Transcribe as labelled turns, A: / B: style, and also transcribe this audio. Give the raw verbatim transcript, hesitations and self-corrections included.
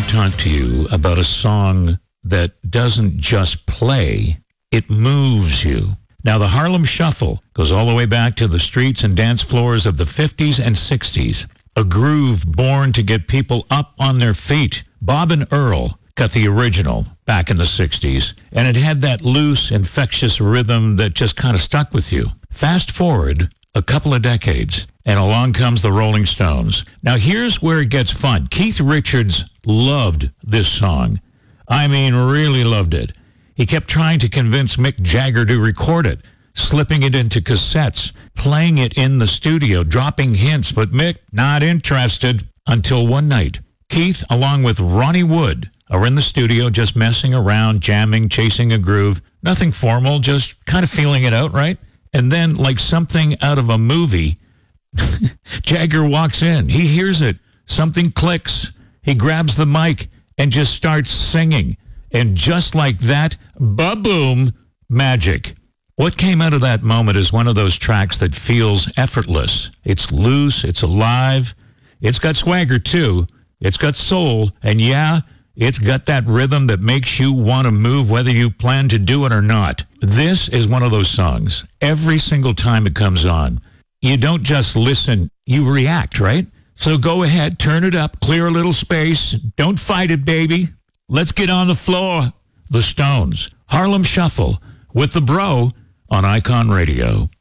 A: talk to you about a song that doesn't just play, it moves you. Now, the Harlem Shuffle goes all the way back to the streets and dance floors of the fifties and sixties. A groove born to get people up on their feet. Bob and Earl got the original back in the sixties, and it had that loose, infectious rhythm that just kind of stuck with you. Fast forward a couple of decades, and along comes the Rolling Stones. Now, here's where it gets fun. Keith Richards loved this song. I mean, really loved it. He kept trying to convince Mick Jagger to record it, slipping it into cassettes, playing it in the studio, dropping hints, but Mick, not interested. Until one night, Keith, along with Ronnie Wood, are in the studio just messing around, jamming, chasing a groove. Nothing formal, just kind of feeling it out, right? And then, like something out of a movie, Jagger walks in. He hears it. Something clicks. He grabs the mic and just starts singing. And just like that, ba-boom, magic. What came out of that moment is one of those tracks that feels effortless. It's loose. It's alive. It's got swagger, too. It's got soul. And yeah, it's got that rhythm that makes you want to move whether you plan to do it or not. This is one of those songs. Every single time it comes on, you don't just listen, you react, right? So go ahead, turn it up, clear a little space. Don't fight it, baby. Let's get on the floor. The Stones, Harlem Shuffle, with the bro on Icon Radio.